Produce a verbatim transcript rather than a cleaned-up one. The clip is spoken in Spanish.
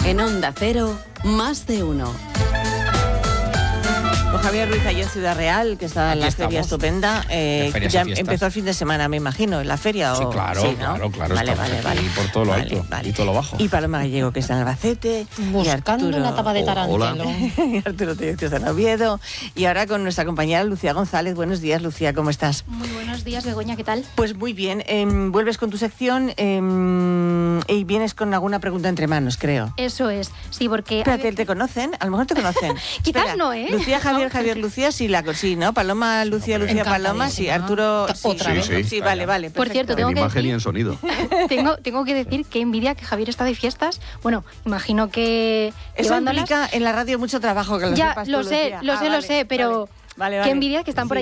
En Onda Cero, más de uno. Con Javier Ruiz allí en Ciudad Real, que está en la feria estupenda. Eh, ferias ya y fiestas. empezó el fin de semana, me imagino, en la feria. Sí, o... claro, sí, ¿no? claro, claro. Vale, estamos vale, aquí vale. por todo lo Vale, alto vale. y todo lo bajo. Y Paloma Gallego, que está en Albacete. Buscando y Arturo... una tapa de tarantelo. y Arturo Tellez, que está en Oviedo. Y ahora con nuestra compañera Lucía González. Buenos días, Lucía, ¿cómo estás? Muy buenos días, Begoña, ¿qué tal? Pues muy bien. Eh, vuelves con tu sección eh, y vienes con alguna pregunta entre manos, creo. Eso es, sí, porque... Espérate, ¿te conocen? A lo mejor te conocen. Quizás Espera, no, ¿eh? Lucía, Javier, No. Javier, Lucía, sí, la sí, ¿no? Paloma, Lucía, Lucía, Paloma, sí. Arturo, sí. Otra Sí, vez. sí, sí, vale, vale. Por cierto, perfecto. tengo En que imagen y decir- en sonido. Tengo, tengo que decir que envidia que Javier está de fiestas. Bueno, imagino que Eso llevándolas... implica en la radio mucho trabajo, que lo Ya, sepas tú, lo sé, Lucía. lo Ah, sé, lo vale, sé, pero vale, vale, qué vale. envidia que están por Sí.